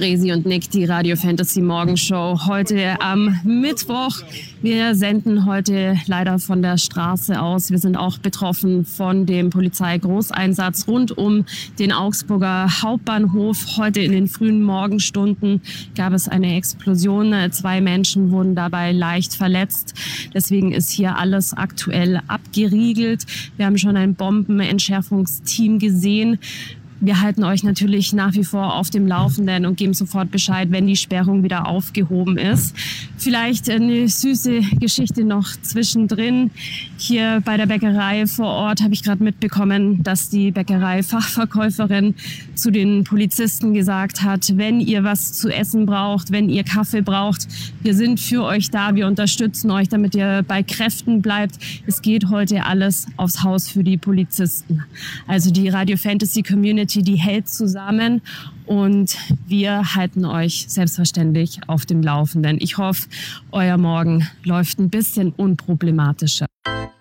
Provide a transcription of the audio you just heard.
Resi und Nick, die Radio Fantasy Morgenshow. Heute am Mittwoch. Wir senden heute leider von der Straße aus. Wir sind auch betroffen von dem Polizeigroßeinsatz rund um den Augsburger Hauptbahnhof. Heute in den frühen Morgenstunden gab es eine Explosion. 2 Menschen wurden dabei leicht verletzt. Deswegen ist hier alles aktuell abgeriegelt. Wir haben schon ein Bombenentschärfungsteam gesehen. Wir halten euch natürlich nach wie vor auf dem Laufenden und geben sofort Bescheid, wenn die Sperrung wieder aufgehoben ist. Vielleicht eine süße Geschichte noch zwischendrin. Hier bei der Bäckerei vor Ort habe ich gerade mitbekommen, dass die Bäckerei-Fachverkäuferin zu den Polizisten gesagt hat, wenn ihr was zu essen braucht, wenn ihr Kaffee braucht, wir sind für euch da, wir unterstützen euch, damit ihr bei Kräften bleibt. Es geht heute alles aufs Haus für die Polizisten. Also die Radio Fantasy Community, die hält zusammen und wir halten euch selbstverständlich auf dem Laufenden. Ich hoffe, euer Morgen läuft ein bisschen unproblematischer.